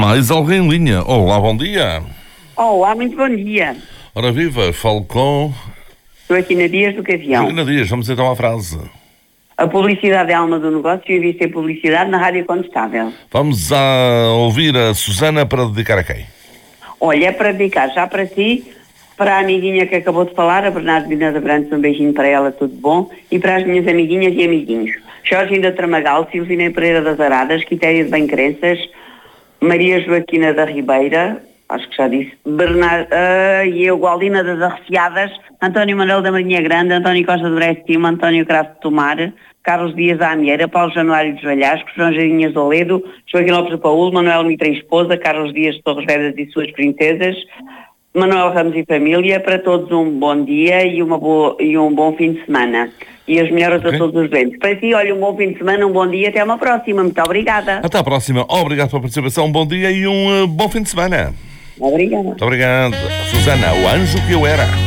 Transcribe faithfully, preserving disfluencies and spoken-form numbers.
mais alguém em linha. Olá, bom dia. Olá, muito bom dia. Ora viva, falo com... Estou aqui na Dias do Cavião. Joaquina Dias, vamos então à frase. A publicidade é a alma do negócio e eu vi ser publicidade na Rádio Condestável. Vamos a ouvir a Susana para dedicar a quem? Olha, é para dedicar já para si, para a amiguinha que acabou de falar, a Bernardina da Brantes, um beijinho para ela, tudo bom, e para as minhas amiguinhas e amiguinhos. Jorge da Tramagal, Silvina Pereira das Aradas, Quitéria de Bem-Crenças, Maria Joaquina da Ribeira, acho que já disse, Bernard, uh, e eu, Gualdina das Arreciadas, António Manuel da Marinha Grande, António Costa do Brestimo, António Crasso de Tomar, Carlos Dias da Amieira, Paulo Januário dos Valhascos, João Jarinhas de Oledo, Joaquim Lopes do Paulo, Manuel Mitra e Esposa, Carlos Dias de Torres Vedras e suas princesas, Manuel Ramos e família, para todos um bom dia e, uma boa, e um bom fim de semana. E as melhoras okay. a todos os doentes. Para si, olha, um bom fim de semana, um bom dia, até uma próxima. Muito obrigada. Até à próxima. Obrigado pela participação, um bom dia e um uh, bom fim de semana. Obrigada. Muito obrigado. Susana, o anjo que eu era.